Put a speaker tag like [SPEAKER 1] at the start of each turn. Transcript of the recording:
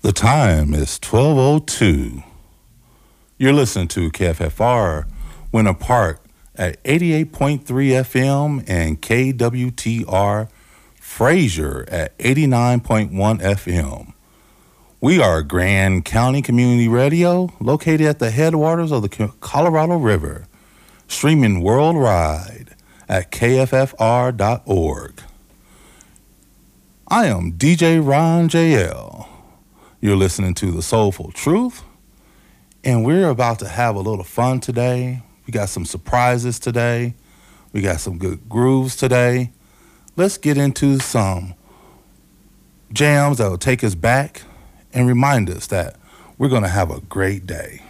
[SPEAKER 1] The time is 12:02. You're listening to KFFR Winter Park at 88.3 FM and KWTR Fraser at 89.1 FM. We are Grand County Community Radio, located at the headwaters of the Colorado River, streaming worldwide at kffr.org. I am DJ Ron JL. You're listening to The Soulful Truth, and we're about to have a little fun today. We got some surprises today. We got some good grooves today. Let's get into some jams that will take us back and remind us that we're going to have a great day.